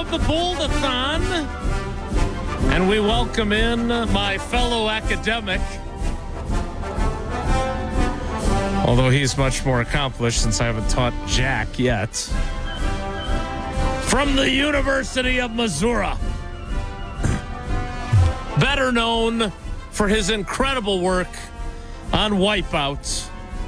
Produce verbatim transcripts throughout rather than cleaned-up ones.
of the Bold-a-thon, and we welcome in my fellow academic, although he's much more accomplished since I haven't taught Jack yet, from the University of Missouri, better known for his incredible work on Wipeout.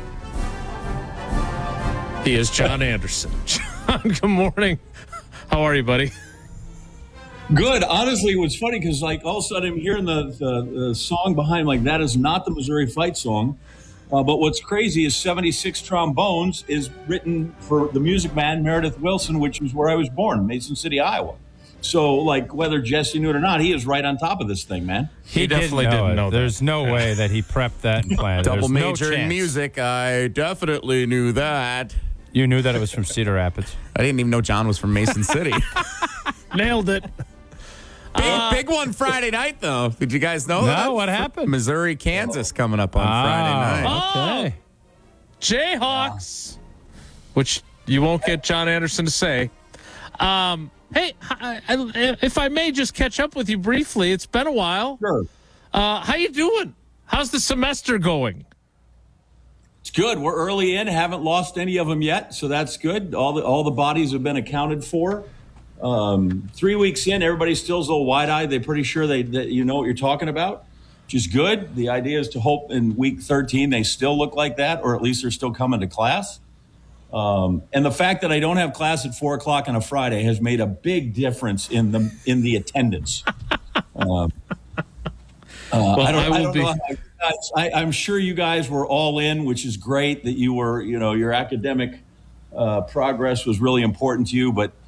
He is John Anderson. John, good morning. How are you, buddy? Good. Honestly, it was funny because, like, all of a sudden I'm hearing the, the, the song behind, like, that is not the Missouri Fight song. Uh, but what's crazy is seventy-six Trombones is written for the Music Man, Meredith Wilson, which was where I was born, Mason City, Iowa. So, like, whether Jesse knew it or not, he is right on top of this thing, man. He, he definitely didn't know, didn't know it. that. There's no way that he prepped that and planned it. Double There's major no in music. I definitely knew that. You knew that it was from Cedar Rapids. I didn't even know John was from Mason City. Nailed it. Big, Uh, big one Friday night, though. Did you guys know No, that? what happened? Missouri, Kansas coming up on Ah, Friday night. Okay. Jayhawks, which you won't get John Anderson to say. Um, hey, I, I, if I may just catch up with you briefly, it's been a while. Sure. Uh, how you doing? How's the semester going? It's good. We're early in, haven't lost any of them yet, so that's good. All the all the bodies have been accounted for. Um, three weeks in, everybody's still a little wide-eyed. They're pretty sure they that you know what you're talking about, which is good. The idea is to hope in week thirteen they still look like that, or at least they're still coming to class. Um, and the fact that I don't have class at four o'clock on a Friday has made a big difference in the in the attendance. um, uh, Well, I don't, I will I don't be- know. How you guys, I, I'm sure you guys were all in, which is great. That you were, you know, your academic uh, progress was really important to you. But